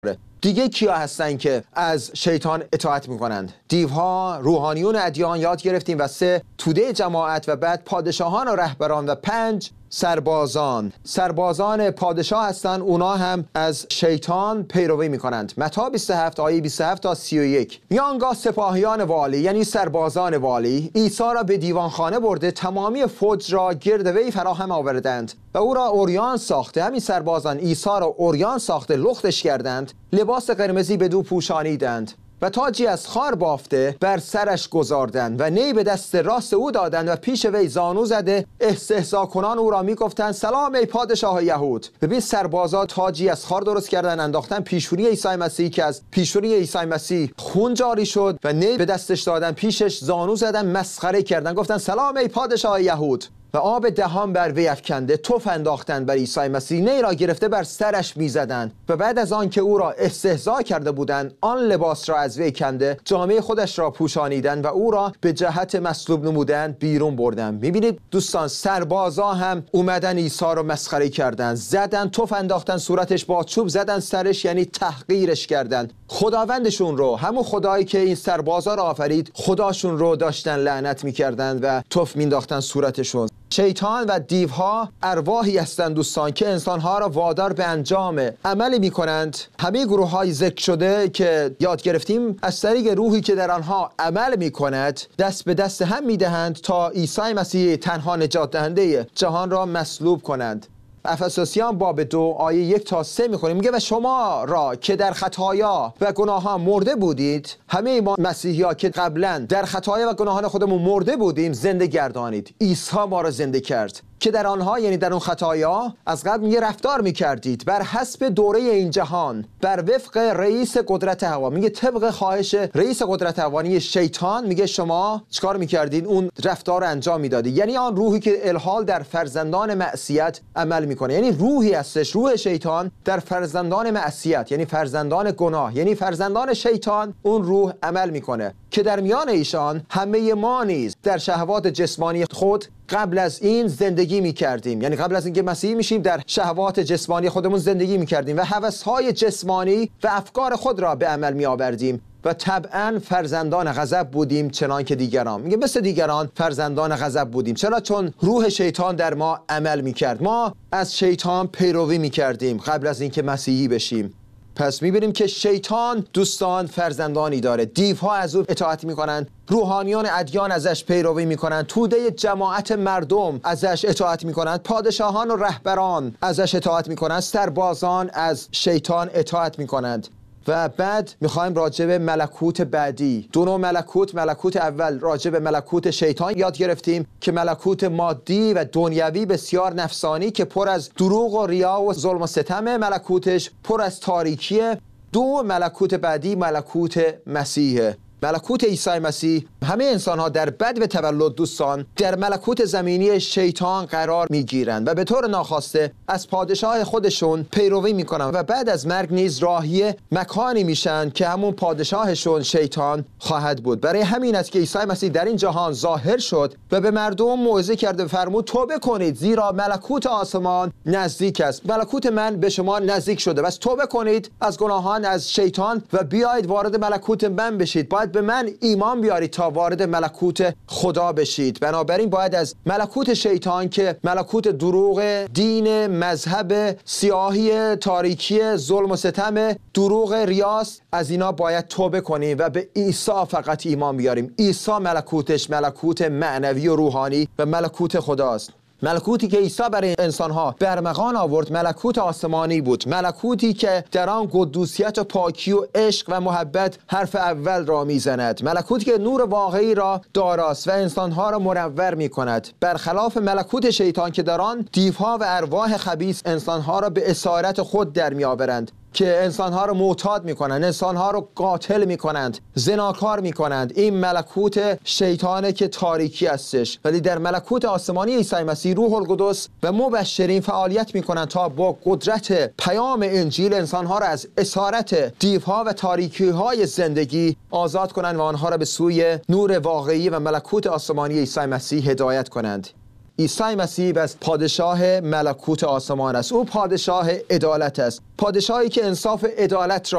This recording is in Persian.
دیگه کیا هستن که از شیطان اطاعت میکنند؟ دیوها، روحانیون ادیان یاد گرفتیم، و 3 توده جماعت، و بعد پادشاهان و رهبران، و 5 سربازان پادشاه هستن. اونا هم از شیطان پیروی میکنند. متی 27 آیه 27 تا 31 میانگاه سپاهیان والی یعنی سربازان والی عیسی را به دیوانخانه برده تمامی فوج را گرد وی فراهم آوردند و او را عریان ساخته. همین سربازان عیسی را عریان ساخته، لختش کردند، لباس قرمزی بدو پوشانیدند و تاجی از خار بافته بر سرش گذاردند و نی به دست راست او دادند و پیش وی زانو زده استهزا کنان او را میگفتند سلام ای پادشاه یهود. ببین سربازا تاجی از خار درست کردن، انداختن پیشونی عیسی مسیح که از پیشونی عیسی مسیح خون جاری شد و نی به دستش دادن، پیشش زانو زدن، مسخره کردن، گفتن سلام ای پادشاه یهود. و آب دهان بر وی افکنده تف انداختند بر عیسی مسیح، نی را گرفته بر سرش میزدند و بعد از آن که او را استهزا کرده بودند آن لباس را از وی کنده جامه خودش را پوشانیدند و او را به جهت مصلوب نمودند بیرون بردند. میبینید دوستان، سربازا هم اومدن عیسی را مسخره کردند، زدن، تف انداختن صورتش، با چوب زدن سرش، یعنی تحقیرش کردند. خداوندشون رو، همون خدایی که این سربازا را آفرید، خداشون رو داشتن لعنت میکردند و تف مینداختن صورتشون. شیطان و دیوها ارواحی هستند دوستان که انسانها را وادار به انجام عملی می کنند. همه گروه های ذکر شده که یاد گرفتیم از طریق روحی که در آنها عمل می کند دست به دست هم می دهند تا عیسی مسیح تنها نجات دهنده جهان را مصلوب کنند. افسوسیان باب 2 آیه 1 تا 3 میخونیم، میگه و شما را که در خطایا و گناهان مرده بودید، همه ما مسیحی ها که قبلا در خطایا و گناهان خودمون مرده بودیم زنده گردانید. عیسی ما را زنده کرد که در آنها، یعنی در اون خطایا، از قبل میگه رفتار میکردید بر حسب دوره این جهان، بر وفق رئیس قدرت هوا. میگه طبق خواهش رئیس قدرت هوایی شیطان، میگه شما چیکار میکردید؟ اون رفتار رو انجام میدادید. یعنی آن روحی که الحال در فرزندان معصیت عمل میکنه، یعنی روحی هستش، روح شیطان در فرزندان معصیت، یعنی فرزندان گناه، یعنی فرزندان شیطان، اون روح عمل میکنه که در میان ایشان همه ما نیز در شهوات جسمانی خود قبل از این زندگی می‌کردیم. یعنی قبل از اینکه مسیحی میشیم در شهوات جسمانی خودمون زندگی می‌کردیم و هوس‌های جسمانی و افکار خود را به عمل می‌آوردیم و طبعاً فرزندان غضب بودیم چنان که دیگران. میگه مثل دیگران فرزندان غضب بودیم. چرا؟ چون روح شیطان در ما عمل می‌کرد. ما از شیطان پیروی می‌کردیم قبل از اینکه مسیحی بشیم. پس می‌بینیم که شیطان دوستان فرزندانی داره. دیوها از او اطاعت می‌کنند، روحانیان ادیان ازش پیروی می‌کنند، توده جماعت مردم ازش اطاعت می‌کنند، پادشاهان و رهبران ازش اطاعت می‌کنند، سربازان از شیطان اطاعت می‌کنند. و بعد میخوایم راجع به ملکوت بعدی، دو نوع ملکوت اول راجع به ملکوت شیطان یاد گرفتیم که ملکوت مادی و دنیوی بسیار نفسانی که پر از دروغ و ریا و ظلم و ستم، ملکوتش پر از تاریکیه. دو ملکوت بعدی ملکوت مسیحه، ملکوت عیسی مسیح. همه انسان ها در بدو تولد دوستان در ملکوت زمینی شیطان قرار می گیرند و به طور ناخواسته از پادشاه خودشون پیروی می کنند و بعد از مرگ نیز راهی مکانی میشن که همون پادشاهشون شیطان خواهد بود. برای همین است که عیسی مسیح در این جهان ظاهر شد و به مردم موعظه کرد و فرمود توبه کنید زیرا ملکوت آسمان نزدیک است. ملکوت من به شما نزدیک شده، بس توبه کنید از گناهان، از شیطان و بیایید وارد ملکوت من بشید. باید به من ایمان بیارید تا وارد ملکوت خدا بشید. بنابراین باید از ملکوت شیطان که ملکوت دروغ، دین، مذهب، سیاهی، تاریکی، ظلم و ستم، دروغ، ریاست، از اینا باید توبه کنیم و به عیسی فقط ایمان بیاریم. عیسی ملکوتش ملکوت معنوی و روحانی و ملکوت خداست. ملکوتی که عیسی برای انسانها برمغان آورد ملکوت آسمانی بود، ملکوتی که در آن قدوسیت و پاکی و عشق و محبت حرف اول را میزند، ملکوتی که نور واقعی را داراست و انسانها را منور میکند، برخلاف ملکوت شیطان که در آن دیوها و ارواح خبیث انسانها را به اسارت خود در میآورند، که انسانها رو معتاد میکنند، انسانها رو قاتل میکنند، زناکار میکنند. این ملکوت شیطانه که تاریکی هستش. ولی در ملکوت آسمانی عیسی مسیح روح القدس و مبشرین فعالیت میکنند تا با قدرت پیام انجیل انسانها رو از اسارت دیوها و تاریکی های زندگی آزاد کنند و آنها را به سوی نور واقعی و ملکوت آسمانی عیسی مسیح هدایت کنند. عیسی مسیح از پادشاه ملکوت آسمان است. او پادشاه عدالت است، پادشاهی که انصاف عدالت را